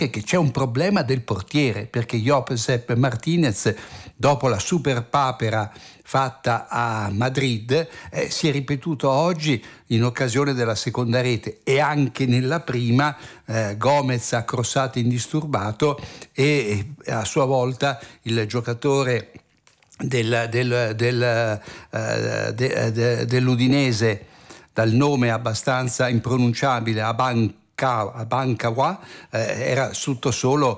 anche che c'è un problema del portiere, perché Josep Martinez, dopo la super papera fatta a Madrid, si è ripetuto oggi in occasione della seconda rete, e anche nella prima Gomez ha crossato indisturbato, e a sua volta il giocatore dell'Udinese, dal nome abbastanza impronunciabile, Abankawa, era tutto solo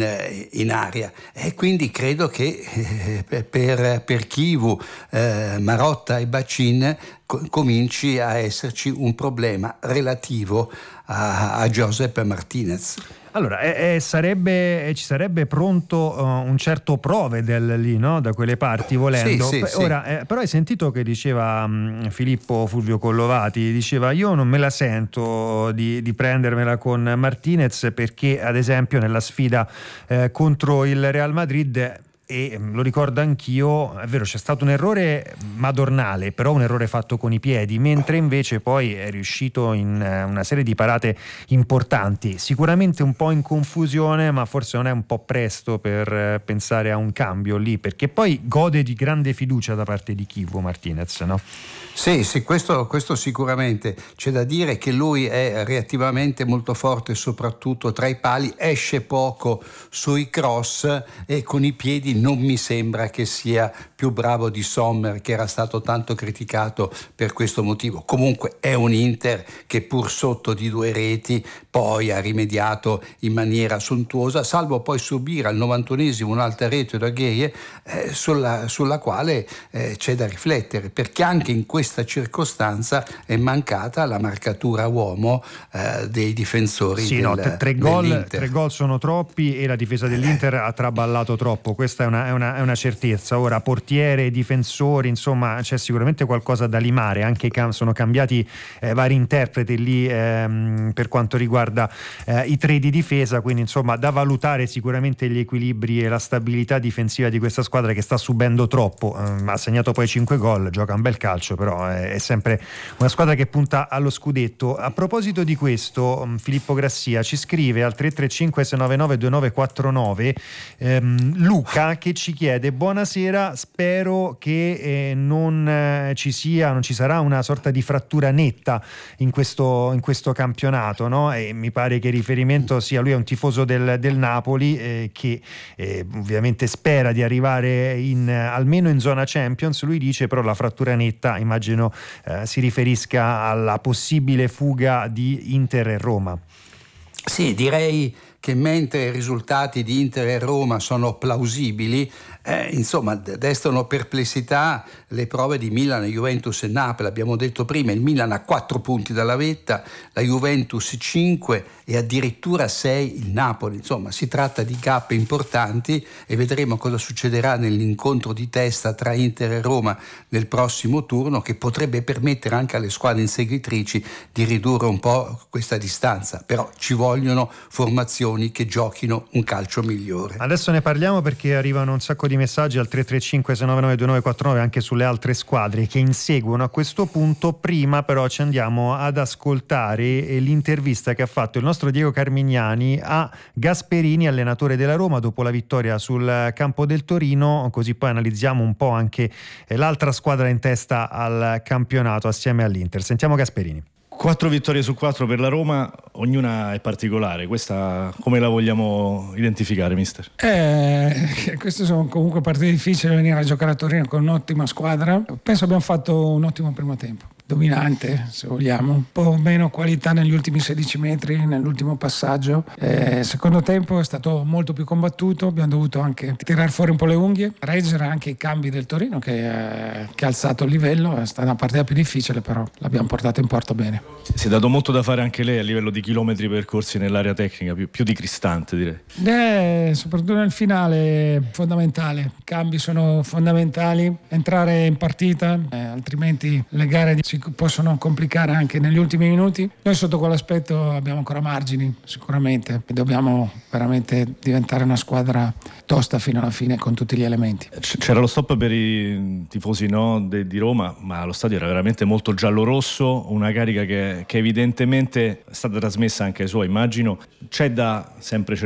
in aria, e quindi credo che per Chivu, Marotta e Bacin cominci a esserci un problema relativo a Josep Martinez. Allora, ci sarebbe pronto un certo Provedel lì, no? Da quelle parti, volendo. Sì. Ora, però hai sentito che diceva Filippo Fulvio Collovati, diceva: io non me la sento di prendermela con Martinez, perché ad esempio nella sfida contro il Real Madrid, e lo ricordo anch'io, è vero, c'è stato un errore madornale, però un errore fatto con i piedi, mentre invece poi è riuscito in una serie di parate importanti, sicuramente un po' in confusione, ma forse non è un po' presto per pensare a un cambio lì, perché poi gode di grande fiducia da parte di Chivu Martinez, no? Sì, questo sicuramente. C'è da dire che lui è reattivamente molto forte, soprattutto tra i pali, esce poco sui cross, e con i piedi non mi sembra che sia più bravo di Sommer, che era stato tanto criticato per questo motivo. Comunque è un Inter che, pur sotto di 2 reti, poi ha rimediato in maniera sontuosa, salvo poi subire al 91esimo un'altra rete da Gueye, sulla quale c'è da riflettere, perché anche in questa circostanza è mancata la marcatura uomo dei difensori. Sì, tre gol sono troppi, e la difesa dell'Inter ha traballato troppo, questa è una certezza. Ora, portiere, difensori, insomma c'è sicuramente qualcosa da limare, anche sono cambiati vari interpreti lì per quanto riguarda i 3 di difesa, quindi insomma da valutare sicuramente gli equilibri e la stabilità difensiva di questa squadra, che sta subendo troppo. Ha segnato poi 5 gol, gioca un bel calcio, però è sempre una squadra che punta allo scudetto. A proposito di questo, Filippo Grassia ci scrive al 335 699 2949 Luca, che ci chiede: buonasera, spero che non ci sarà una sorta di frattura netta in questo campionato, no? E mi pare che il riferimento sia, lui è un tifoso del Napoli, che ovviamente spera di arrivare almeno in zona Champions. Lui dice però la frattura netta, immagino si riferisca alla possibile fuga di Inter e Roma. Sì, direi che mentre i risultati di Inter e Roma sono plausibili, insomma destano perplessità le prove di Milan, Juventus e Napoli. Abbiamo detto prima, il Milan ha 4 punti dalla vetta, la Juventus 5 e addirittura 6 il Napoli. Insomma, si tratta di gap importanti, e vedremo cosa succederà nell'incontro di testa tra Inter e Roma nel prossimo turno, che potrebbe permettere anche alle squadre inseguitrici di ridurre un po' questa distanza. Però ci vogliono formazioni che giochino un calcio migliore. Adesso ne parliamo, perché arrivano un sacco di messaggi al 335 699 2949 anche sulle altre squadre che inseguono a questo punto. Prima però ci andiamo ad ascoltare l'intervista che ha fatto il nostro Diego Carmignani a Gasperini, allenatore della Roma, dopo la vittoria sul campo del Torino, così poi analizziamo un po' anche l'altra squadra in testa al campionato assieme all'Inter. Sentiamo Gasperini. 4 vittorie su 4 per la Roma, ognuna è particolare. Questa come la vogliamo identificare, mister? Queste sono comunque partite difficili, venire a giocare a Torino con un'ottima squadra. Penso abbiamo fatto un ottimo primo tempo. Dominante, se vogliamo, un po' meno qualità negli ultimi 16 metri, nell'ultimo passaggio. Secondo tempo è stato molto più combattuto, abbiamo dovuto anche tirare fuori un po' le unghie, reggere anche i cambi del Torino che ha alzato il livello. È stata una partita più difficile, però l'abbiamo portata in porto bene. Si è dato molto da fare anche lei a livello di chilometri percorsi nell'area tecnica, più di Cristante, direi. Soprattutto nel finale fondamentale, i cambi sono fondamentali, entrare in partita, altrimenti le gare si possono complicare anche negli ultimi minuti. Noi sotto quell'aspetto abbiamo ancora margini, sicuramente, e dobbiamo veramente diventare una squadra tosta fino alla fine con tutti gli elementi. C'era lo stop per i tifosi di Roma, ma lo stadio era veramente molto giallo-rosso, una carica che evidentemente è stata trasmessa anche ai suoi, immagino. C'è da sempre